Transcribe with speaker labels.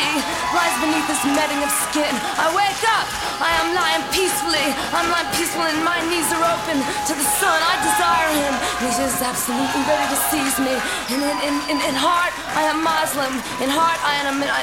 Speaker 1: body lies beneath this netting of skin. I wake up, I am lying peacefully. I'm lying peaceful and my knees are open to the sun. I desire him. He's just absolutely ready to seize me. And in heart, I am Muslim. In heart, I